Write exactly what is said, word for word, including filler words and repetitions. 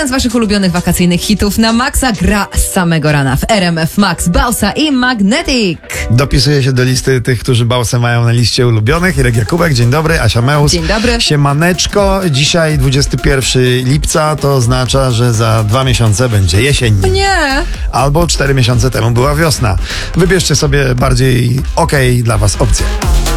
Jeden z waszych ulubionych wakacyjnych hitów na maksa gra z samego rana w R M F Max, Bausa i Magnetic. Dopisuje się do listy tych, którzy Bausę mają na liście ulubionych. Irek Jakubek, dzień dobry, Asia Meus. Dzień dobry. Siemaneczko, dzisiaj dwudziestego pierwszego lipca, to oznacza, że za dwa miesiące będzie jesień. Nie. Albo cztery miesiące temu była wiosna. Wybierzcie sobie bardziej okej dla was opcję.